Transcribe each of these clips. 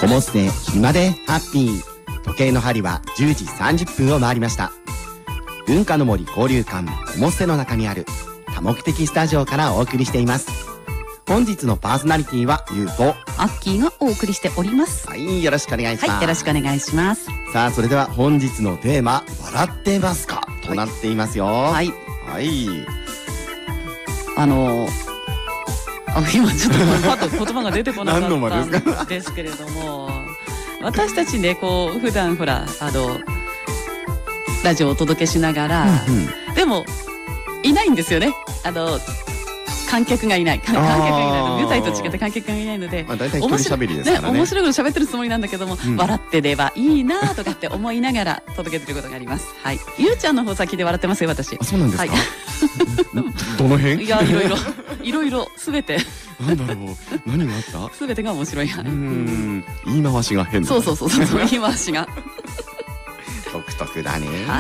コモスで暇でハッピー。時計の針は10時30分を回りました。文化の森交流館コモステの中にある多目的スタジオからお送りしています。本日のパーソナリティはゆうとアッキーがお送りしております。 はい、よろしくお願いします。 はい、よろしくお願いします。 さあ、それでは本日のテーマ、笑ってますかとなっていますよ。 はいはい。 今ちょっとパッと言葉が出てこなか何の間ですかったんですけれども、私たちね、こう普段ほらラジオをお届けしながら、でもいないんですよね。観客がいない。舞台と違って観客がいないので、 大体一人喋りですからね。 面白いこと喋ってるつもりなんだけども、笑ってればいいなとかって思いながら届けてることがあります。はい。ゆうちゃんの方先で笑ってますよ、私。 あ、そうなんですか。 はい、 どの辺？ いや、いろいろすべて。 なんだろう。何があった？ すべてが面白い。 言い回しが変だ。 そう、言い回しが。 独特だね。 はい。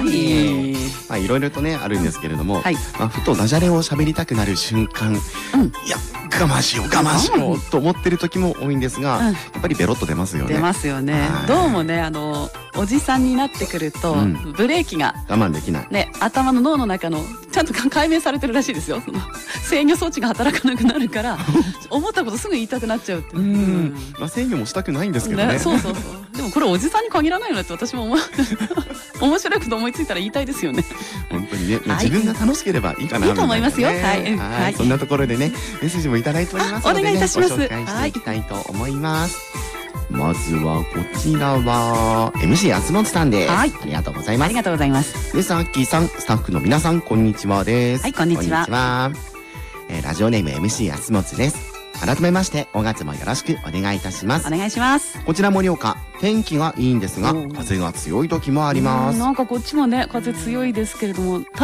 まあいろいろとねあるんですけれども、 はい。 まあふとダジャレを喋りたくなる瞬間、いや我慢しようと思ってる時も多いんですが、やっぱりベロッと出ますよね。 出ますよね。どうもね、おじさんになってくるとブレーキが我慢できない。 ね、頭の脳の中のちゃんと解明されてるらしいですよ。制御装置が働かなくなるから思ったことすぐ言いたくなっちゃうって。 まあ制御もしたくないんですけどね。 そう。でもこれおじさんに限らないよねって私も面白いこと思いついたら言いたいですよね。 本当にね、自分が楽しければいいかな。 いいと思いますよ。はい。 そんなところでね、メッセージもいただいておりますのでね、 お願いいたします。 ご紹介していきたいと思います。まずはこちらは MC 安本さんです。はい。ありがとうございます。 ありがとうございます。 で、さっきーさん、スタッフの皆さん、こんにちはです。 はい、こんにちは。 ラジオネーム MC 安本です。改めまして5月もよろしくお願いいたします。 お願いします。 こちら盛岡、天気がいいんですが風が強い時もあります。 なんかこっちもね風強いですけれども